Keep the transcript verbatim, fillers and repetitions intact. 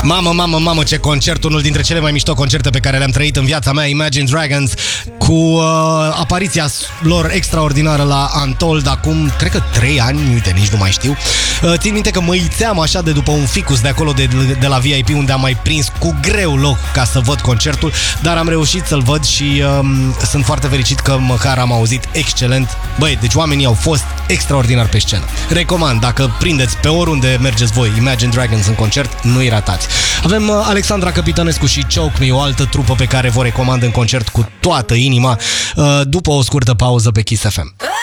Mamă, mamă, mamă, ce concert, unul dintre cele mai mișto concerte pe care le-am trăit în viața mea, Imagine Dragons, cu uh, apariția lor extraordinară la Untold acum, cred că trei ani, uite, nici nu mai știu. Uh, țin minte că mă ițeam așa de după un ficus de acolo, de, de la V I P, unde am mai prins cu greu loc ca să văd concertul, dar am reușit să-l văd și uh, sunt foarte fericit că măcar am auzit excelent. Băi, deci oamenii au fost extraordinari pe scenă. Recomand, dacă prindeți pe oriunde mergeți voi Imagine Dragons în concert, nu-i ratați. Avem uh, Alexandra Capitănescu și Choke Me, o altă trupă pe care vă recomand în concert cu toată inima, uh, după o scurtă pauză pe Kiss F M.